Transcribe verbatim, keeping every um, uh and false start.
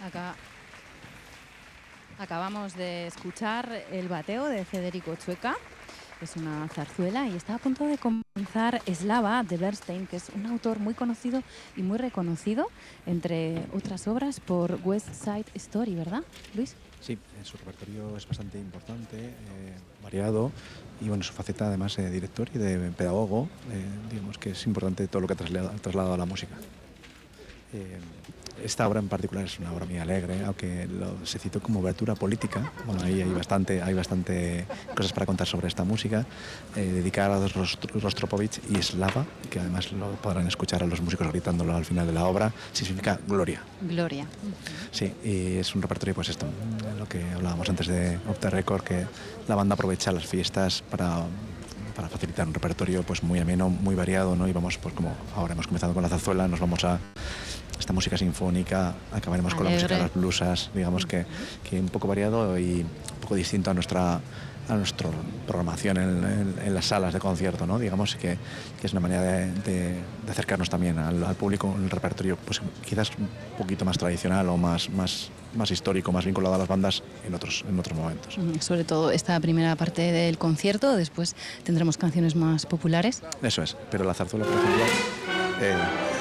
Acá acabamos de escuchar el bateo de Federico Chueca. Es una zarzuela y está a punto de comenzar Eslava de Bernstein, que es un autor muy conocido y muy reconocido, entre otras obras, por West Side Story, ¿verdad, Luis? Sí, su repertorio es bastante importante, eh, variado, y bueno, su faceta además de director y de pedagogo, eh, digamos que es importante todo lo que ha trasladado, trasladado a la música. Eh, esta obra en particular es una obra muy alegre, aunque lo, se citó como obertura política. Bueno, ahí hay bastante, hay bastante cosas para contar sobre esta música, eh, dedicada a Rostropovich y Eslava, que además lo podrán escuchar a los músicos gritándolo al final de la obra, significa gloria. Gloria. Sí, y es un repertorio, pues esto, lo que hablábamos antes de Off the Record, que la banda aprovecha las fiestas para... para facilitar un repertorio pues muy ameno, muy variado, ¿no? Y vamos, pues como ahora hemos comenzado con la zarzuela, nos vamos a esta música sinfónica, acabaremos Alegre. Con la música de las blusas, digamos que, que un poco variado y un poco distinto a nuestra a nuestra programación en, en, en las salas de concierto, ¿no? Digamos que, que es una manera de, de, de acercarnos también al, al público, el repertorio pues quizás un poquito más tradicional o más, más, más histórico, más vinculado a las bandas en otros, en otros momentos. Sobre todo esta primera parte del concierto, después tendremos canciones más populares. Eso es, pero la zarzuela, por ejemplo... Eh,